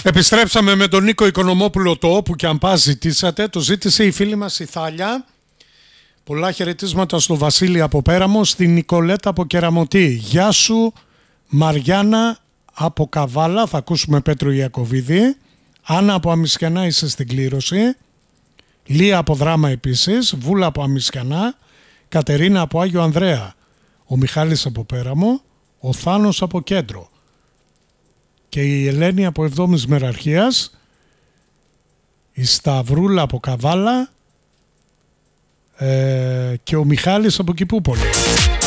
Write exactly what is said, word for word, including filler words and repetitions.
Επιστρέψαμε με τον Νίκο Οικονομόπουλο. Το όπου και αν πας ζητήσατε. Το ζήτησε η φίλη μας η Θάλια. Πολλά χαιρετίσματα στο Βασίλη από Πέραμο, στην Νικολέτα από Κεραμωτή. Γεια σου Μαριάννα από Καβάλα. Θα ακούσουμε Πέτρο Ιακωβίδη. Άννα από Αμισιανά, είσαι στην κλήρωση. Λία από Δράμα επίσης. Βούλα από Αμισιανά. Κατερίνα από Άγιο Ανδρέα. Ο Μιχάλης από Πέραμο. Ο Θάνος από Κέντρο. Και η Ελένη από Εβδόμης Μεραρχίας. Η Σταυρούλα από Καβάλα. Ε, και ο Μιχάλης από Κηπούπολη.